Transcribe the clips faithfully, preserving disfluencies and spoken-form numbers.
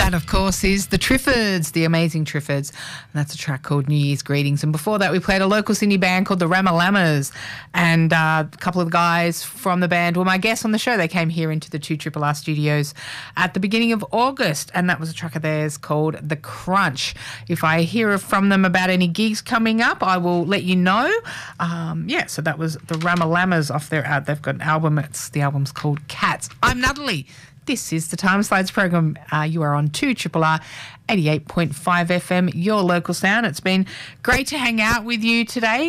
That, of course, is the Triffids, the amazing Triffids. And that's a track called New Year's Greetings. And before that, we played a local Sydney band called the Ramalamas. And uh, a couple of guys from the band were my guests on the show. They came here into the two R R R studios at the beginning of August. And that was a track of theirs called The Crunch. If I hear from them about any gigs coming up, I will let you know. Um, yeah, so that was the Ramalamas off their out. They've got an album. It's, the album's called Cats. I'm Natalie. This is the Time Slides program. Uh, you are on two R R R, eighty-eight point five F M, your local sound. It's been great to hang out with you today.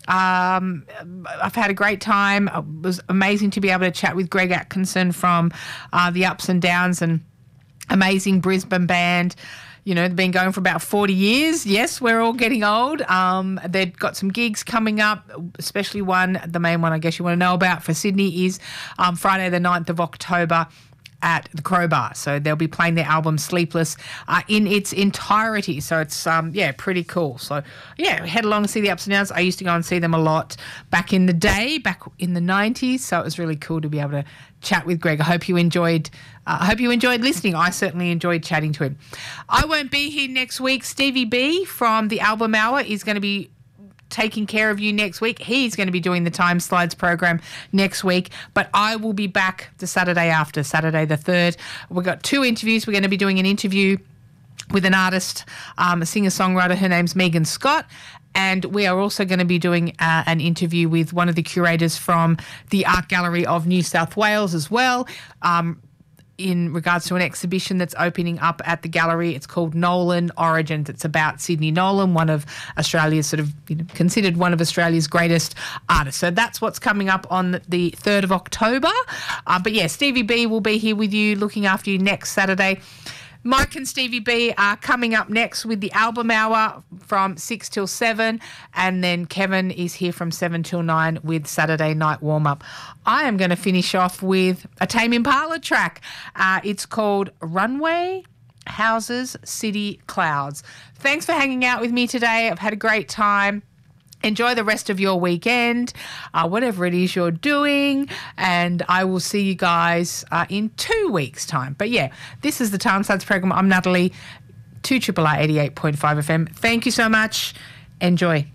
Um, I've had a great time. It was amazing to be able to chat with Greg Atkinson from uh, the Ups and Downs, and amazing Brisbane band. You know, they've been going for about forty years. Yes, we're all getting old. Um, they've got some gigs coming up, especially one, the main one I guess you want to know about for Sydney is um, Friday the ninth of October at the Crowbar. So they'll be playing their album Sleepless uh, in its entirety. So it's, um, yeah, pretty cool. So, yeah, head along and see the Ups and Downs. I used to go and see them a lot back in the day, back in the nineties. So it was really cool to be able to chat with Greg. I hope you enjoyed uh, I hope you enjoyed listening. I certainly enjoyed chatting to him. I won't be here next week. Stevie B from the Album Hour is going to be taking care of you next week. He's going to be doing the Time Slides program next week, but I will be back the Saturday after, Saturday the third. We've got two interviews. We're going to be doing an interview with an artist, um, a singer-songwriter. Her name's Megan Scott. And we are also going to be doing uh, an interview with one of the curators from the Art Gallery of New South Wales as well, um, in regards to an exhibition that's opening up at the gallery. It's called Nolan Origins. It's about Sydney Nolan, one of Australia's sort of, you know, considered one of Australia's greatest artists. So that's what's coming up on the third of October. Uh, but yeah, Stevie B will be here with you, looking after you next Saturday. Mike and Stevie B are coming up next with the Album Hour from six till seven, and then Kevin is here from seven till nine with Saturday Night Warm-Up. I am going to finish off with a Tame Impala track. Uh, it's called Runway, Houses, City, Clouds. Thanks for hanging out with me today. I've had a great time. Enjoy the rest of your weekend, uh, whatever it is you're doing, and I will see you guys uh, in two weeks' time. But yeah, this is the Time Slides program. I'm Natalie, two R R R eighty-eight point five F M. Thank you so much. Enjoy.